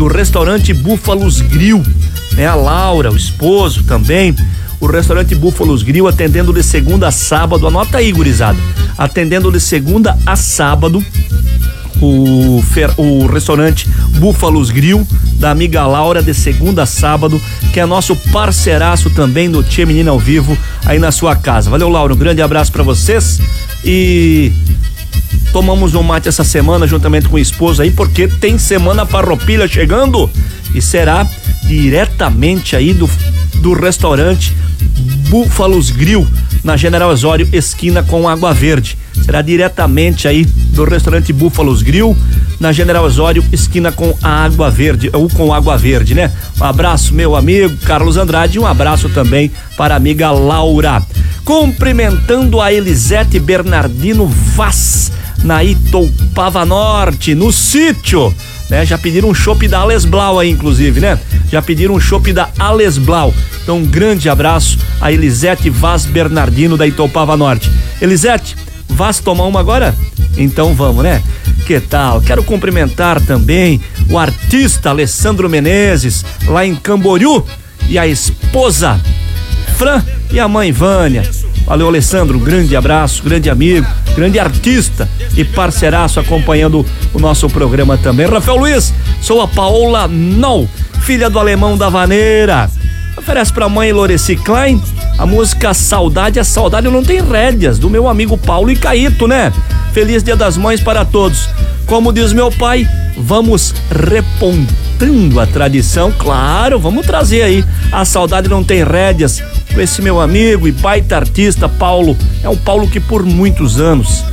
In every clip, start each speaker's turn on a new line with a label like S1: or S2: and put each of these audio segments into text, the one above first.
S1: do restaurante Búfalos Grill, né? A Laura, o esposo também. O restaurante Búfalos Grill atendendo de segunda a sábado, anota aí, gurizada, atendendo de segunda a sábado, o restaurante Búfalos Grill da amiga Laura, de segunda a sábado, que é nosso parceiraço também do Tchê Menina ao Vivo aí na sua casa. Valeu, Laura, um grande abraço pra vocês e tomamos um mate essa semana juntamente com o esposo aí, porque tem Semana Farroupilha chegando e será diretamente aí do restaurante Búfalos Grill, na General Osório, esquina com Água Verde. Será diretamente aí do restaurante Búfalos Grill, na General Osório, esquina com a Água Verde, ou com Água Verde, né? Um abraço, meu amigo Carlos Andrade, e um abraço também para a amiga Laura. Cumprimentando a Elisete Bernardino Vaz, na Itoupava Norte, no sítio, né? Já pediram um chopp da Ales Blau aí, inclusive, né? Já pediram um chopp da Ales Blau. Então, um grande abraço a Elisete Vaz Bernardino, da Itoupava Norte. Elisete, vas tomar uma agora? Então vamos, né? Que tal? Quero cumprimentar também o artista Alessandro Menezes, lá em Camboriú, e a esposa Fran e a mãe Vânia. Valeu, Alessandro, um grande abraço, grande amigo, grande artista e parceiraço acompanhando o nosso programa também. Rafael Luiz, sou a Paola Nol, filha do alemão da vaneira. Oferece pra mãe Loreci Klein a música Saudade, a Saudade Não Tem Rédeas, do meu amigo Paulo e Caíto, né? Feliz Dia das Mães para todos. Como diz meu pai, vamos repontando a tradição. Claro, vamos trazer aí a Saudade Não Tem Rédeas com esse meu amigo e baita artista Paulo. É um Paulo que por muitos anos,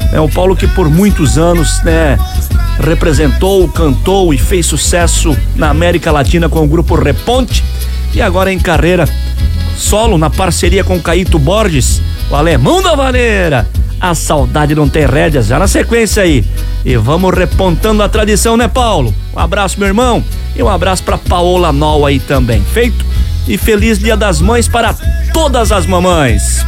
S1: né, representou, cantou e fez sucesso na América Latina com o grupo Reponte, e agora em carreira solo, na parceria com Caíto Borges, o alemão da vaneira. A Saudade Não Tem Rédeas, já na sequência aí. E vamos repontando a tradição, né, Paulo? Um abraço, meu irmão, e um abraço pra Paola Nol aí também. Feito? E feliz Dia das Mães para todas as mamães.